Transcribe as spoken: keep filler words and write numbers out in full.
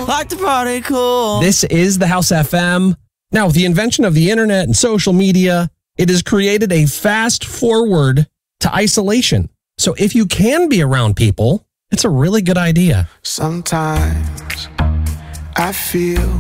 Like the party cool. This is the House F M. Now, with the invention of the internet and social media, it has created a fast forward to isolation. So if you can be around people, it's a really good idea. Sometimes I feel